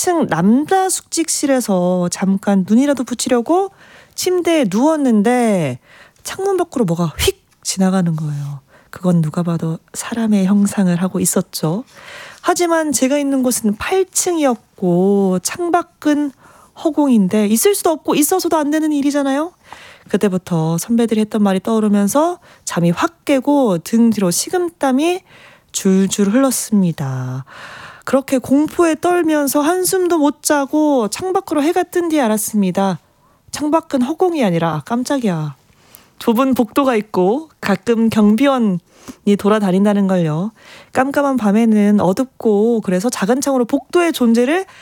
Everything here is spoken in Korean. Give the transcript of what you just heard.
8층 남자 숙직실에서 잠깐 눈이라도 붙이려고 침대에 누웠는데 창문 밖으로 뭐가 휙 지나가는 거예요. 그건 누가 봐도 사람의 형상을 하고 있었죠. 하지만 제가 있는 곳은 8층이었고 창밖은 허공인데 있을 수도 없고 있어서도 안 되는 일이잖아요. 그때부터 선배들이 했던 말이 떠오르면서 잠이 확 깨고 등 뒤로 식은땀이 줄줄 흘렀습니다. 그렇게 공포에 떨면서 한숨도 못 자고 창밖으로 해가 뜬 뒤에 알았습니다. 창밖은 허공이 아니라 깜짝이야. 좁은 복도가 있고 가끔 경비원이 돌아다닌다는 걸요. 깜깜한 밤에는 어둡고 그래서 작은 창으로 복도의 존재를